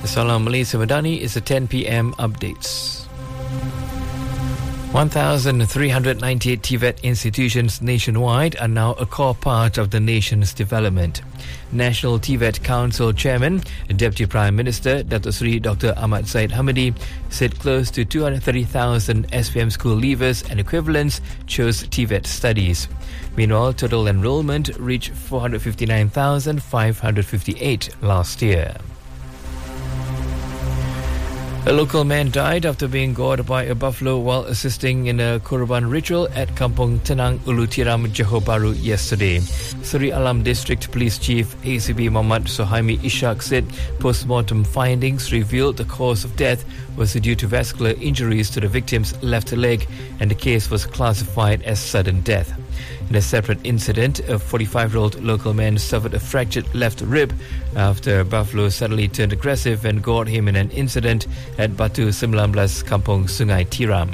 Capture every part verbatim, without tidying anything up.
Salam Malaysia Madani is the ten p.m. updates. one thousand three hundred ninety-eight TVET institutions nationwide are now a core part of the nation's development. National TVET Council Chairman, Deputy Prime Minister Datuk Seri Doctor Ahmad Zahid Hamidi said close to two hundred thirty thousand S P M school leavers and equivalents chose TVET studies. Meanwhile, total enrolment reached four hundred fifty-nine thousand five hundred fifty-eight last year. A local man died after being gored by a buffalo while assisting in a Korban ritual at Kampung Tenang, Ulu Tiram, Johor Bahru yesterday. Seri Alam District Police Chief A C B Muhammad Sohaimi Ishak said post-mortem findings revealed the cause of death was due to vascular injuries to the victim's left leg, and the case was classified as sudden death. In a separate incident, a forty-five-year-old local man suffered a fractured left rib after a buffalo suddenly turned aggressive and gored him in an incident at Batu nineteen Kampung Sungai Tiram.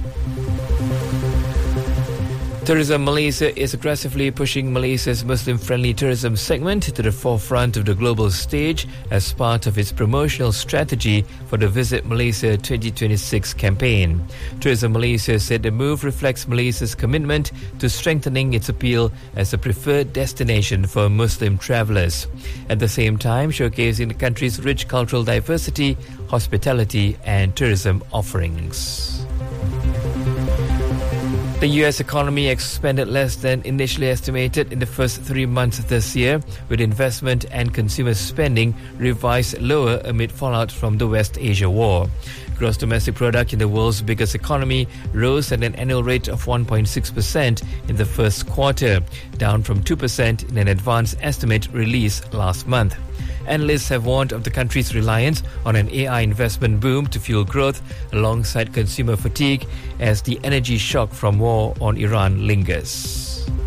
Tourism Malaysia is aggressively pushing Malaysia's Muslim-friendly tourism segment to the forefront of the global stage as part of its promotional strategy for the Visit Malaysia twenty twenty-six campaign. Tourism Malaysia said the move reflects Malaysia's commitment to strengthening its appeal as a preferred destination for Muslim travellers, at the same time showcasing the country's rich cultural diversity, hospitality and tourism offerings. The U S economy expanded less than initially estimated in the first three months of this year, with investment and consumer spending revised lower amid fallout from the West Asia war. Gross domestic product in the world's biggest economy rose at an annual rate of one point six percent in the first quarter, down from two percent in an advanced estimate released last month. Analysts have warned of the country's reliance on an A I investment boom to fuel growth alongside consumer fatigue as the energy shock from war on Iran lingers.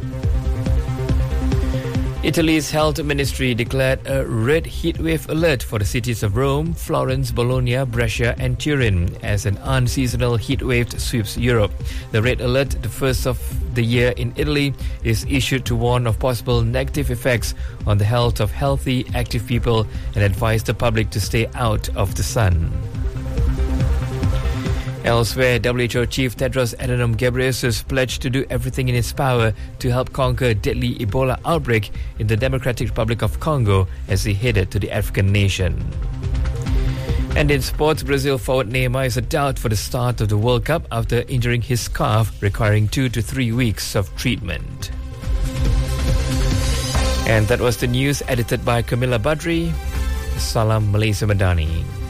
Italy's health ministry declared a red heatwave alert for the cities of Rome, Florence, Bologna, Brescia and Turin as an unseasonal heatwave sweeps Europe. The red alert, the first of the year in Italy, is issued to warn of possible negative effects on the health of healthy, active people and advise the public to stay out of the sun. Elsewhere, W H O Chief Tedros Adhanom Ghebreyesus pledged to do everything in its power to help conquer deadly Ebola outbreak in the Democratic Republic of Congo as he headed to the African nation. And in sports, Brazil forward Neymar is a doubt for the start of the World Cup after injuring his calf, requiring two to three weeks of treatment. And that was the news edited by Camilla Badri. Salam Malaysia Madani.